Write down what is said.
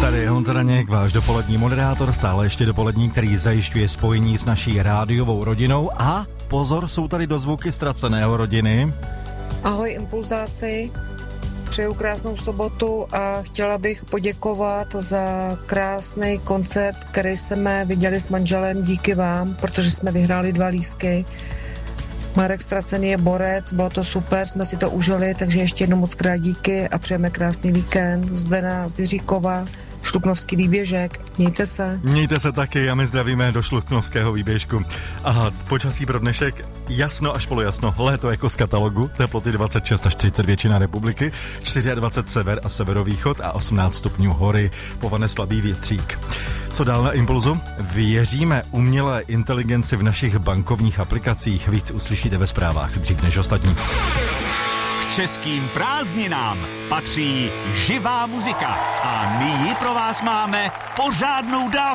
Tady je Honza Daněk, váš dopolední moderátor, stále ještě dopolední, který zajišťuje spojení s naší rádiovou rodinou a pozor, jsou tady dozvuky ztraceného rodiny. Ahoj impulzáci, přeju krásnou sobotu a chtěla bych poděkovat za krásný koncert, který jsme viděli s manželem díky vám, protože jsme vyhráli 2 lístky. Marek Ztracený je borec, bylo to super, jsme si to užili, takže ještě jednou moc krát díky a přejeme krásný víkend. Zdena z Jiříkova, Šluknovský výběžek, mějte se. Mějte se taky a my zdravíme do Šluknovského výběžku. A počasí pro dnešek jasno až polojasno, léto jako z katalogu, teploty 26 až 30 většina republiky, 24 sever a severovýchod a 18 stupňů hory, povane slabý větřík. Co dál na Impulzu? Věříme umělé inteligenci v našich bankovních aplikacích. Víc uslyšíte ve zprávách dřív než ostatní. K českým prázdninám patří živá muzika a my ji pro vás máme pořádnou dávku.